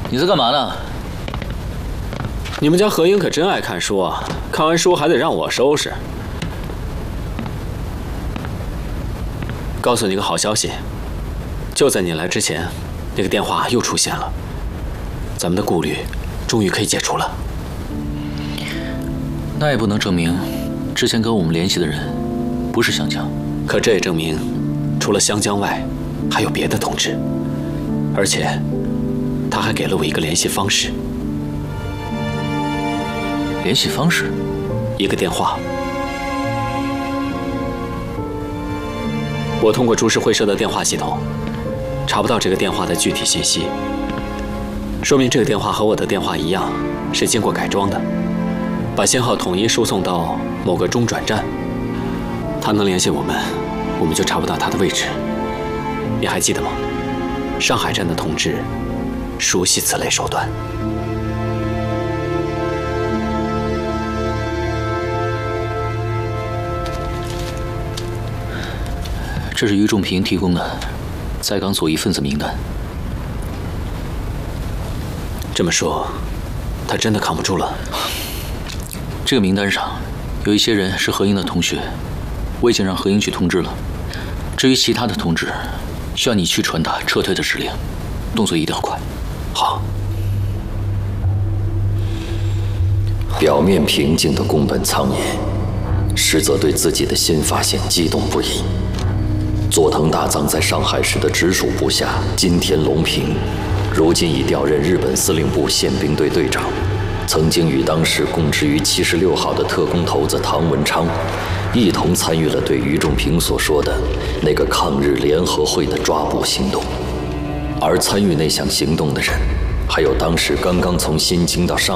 你在干嘛呢？ 你们家何英可真爱看书啊！看完书还得让我收拾。告诉你个好消息，就在你来之前，那个电话又出现了。咱们的顾虑终于可以解除了。 那也不能证明之前跟我们联系的人不是湘江。 可这也证明，除了湘江外，还有别的同志。而且，他还给了我一个联系方式。 联系方式？ 一个电话。我通过株式会社的电话系统，查不到这个电话的具体信息，说明这个电话和我的电话一样，是经过改装的，把信号统一输送到某个中转站。他能联系我们，我们就查不到他的位置。你还记得吗？上海站的同志熟悉此类手段。 这是于仲平提供的在港左翼分子名单。 这么说，他真的扛不住了。 这个名单上有一些人是何英的同学，我已经让何英去通知了。至于其他的同志，需要你去传达撤退的指令，动作一定要快。 好。 表面平静的宫本苍野，实则对自己的新发现激动不已。佐藤大藏在上海时的直属部下金田隆平，如今已调任日本司令部宪兵队队长，曾经与当时供职于76号的特工头子唐文昌，一同参与了对于仲平所说的那个抗日联合会的抓捕行动。而参与那项行动的人，还有当时刚刚从新京到上